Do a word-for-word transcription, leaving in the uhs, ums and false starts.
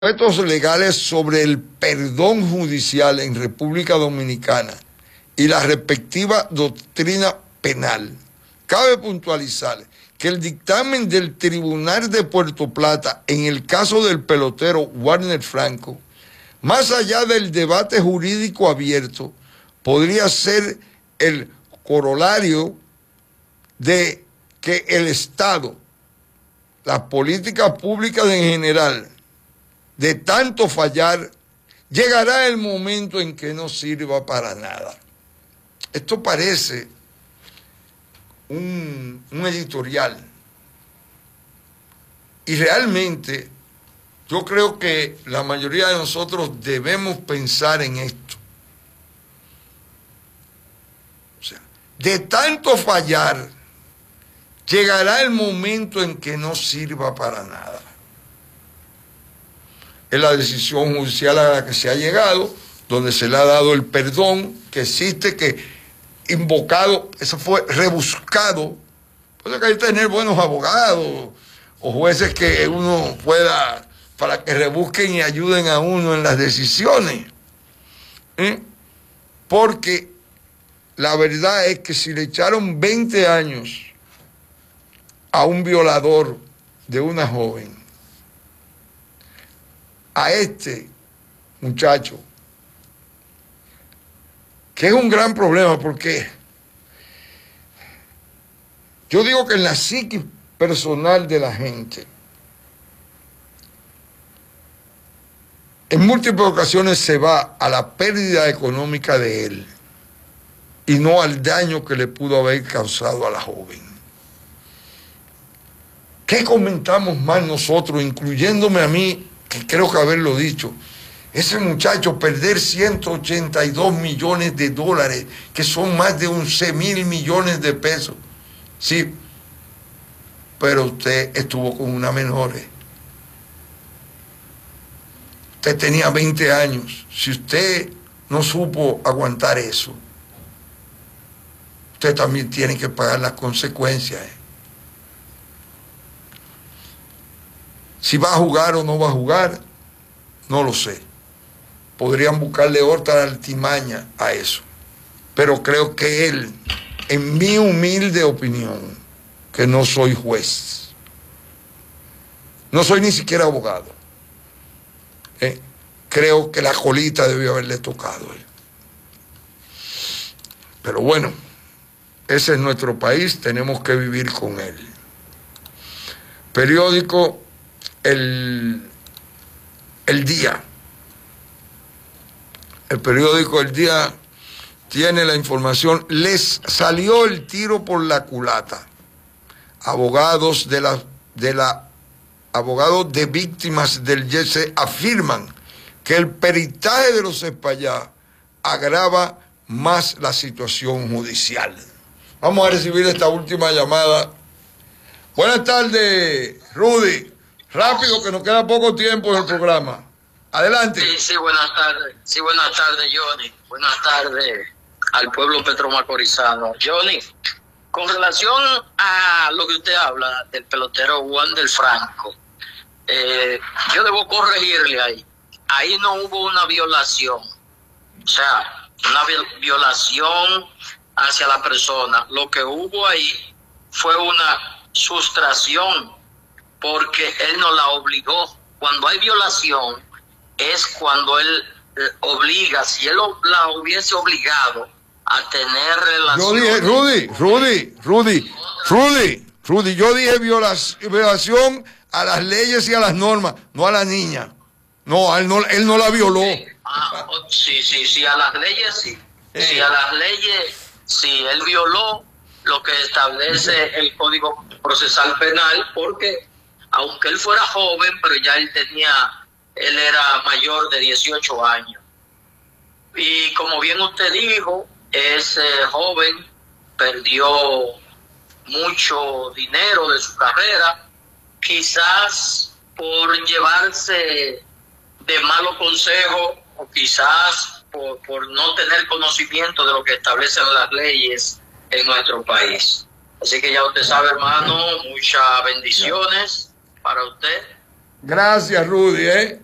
Aspectos legales sobre el perdón judicial en República Dominicana y la respectiva doctrina penal. Cabe puntualizar que el dictamen del Tribunal de Puerto Plata en el caso del pelotero Wander Franco, más allá del debate jurídico abierto, podría ser el corolario de que el Estado, las políticas públicas en general, de tanto fallar, llegará el momento en que no sirva para nada. Esto parece un, un editorial. Y realmente yo creo que la mayoría de nosotros debemos pensar en esto. O sea, de tanto fallar, llegará el momento en que no sirva para nada. Es la decisión judicial a la que se ha llegado, donde se le ha dado el perdón que existe, que invocado, eso fue rebuscado. Pues hay que tener buenos abogados o jueces que uno pueda, para que rebusquen y ayuden a uno en las decisiones. ¿Eh? Porque la verdad es que si le echaron veinte años a un violador de una joven, a este muchacho, que es un gran problema, porque yo digo que en la psiquis personal de la gente, en múltiples ocasiones se va a la pérdida económica de él y no al daño que le pudo haber causado a la joven. ¿Qué comentamos más nosotros, incluyéndome a mí, que creo que haberlo dicho? Ese muchacho perder ciento ochenta y dos millones de dólares, que son más de once mil millones de pesos. Sí, pero usted estuvo con una menor. Usted tenía veinte años. Si usted no supo aguantar eso, usted también tiene que pagar las consecuencias. Si va a jugar o no va a jugar, no lo sé. Podrían buscarle otra altimaña a eso. Pero creo que él, en mi humilde opinión, que no soy juez, no soy ni siquiera abogado, eh, creo que la colita debió haberle tocado. Eh. Pero bueno, ese es nuestro país, tenemos que vivir con él. Periódico El, el Día. El periódico El Día tiene la información. Les salió el tiro por la culata. Abogados de la, de la abogados de víctimas del Yese afirman que el peritaje de los Espaillá agrava más la situación judicial. Vamos a recibir esta última llamada. Buenas tardes, Rudy. Rápido, que nos queda poco tiempo en el programa. Adelante. Sí, sí, buenas tardes. Sí, buenas tardes, Johnny. Buenas tardes al pueblo petromacorizano. Johnny, con relación a lo que usted habla del pelotero Wander Franco, eh, yo debo corregirle ahí. Ahí no hubo una violación. O sea, una violación hacia la persona. Lo que hubo ahí fue una sustracción, porque él no la obligó. Cuando hay violación es cuando él eh, obliga. Si él la hubiese obligado a tener relación. Yo dije, Rudy, Rudy, Rudy, Rudy, Rudy, yo dije violación a las leyes y a las normas, no a la niña. No, él no, él no la violó. Sí, ah, sí, sí, sí, a las leyes sí. Eh. Sí, a las leyes sí, él violó lo que establece el Código Procesal Penal, porque aunque él fuera joven, pero ya él tenía, él era mayor de dieciocho años. Y como bien usted dijo, ese joven perdió mucho dinero de su carrera, quizás por llevarse de malos consejos, o quizás por, por no tener conocimiento de lo que establecen las leyes en nuestro país. Así que ya usted sabe, hermano, muchas bendiciones para usted. Gracias, Rudy, ¿eh?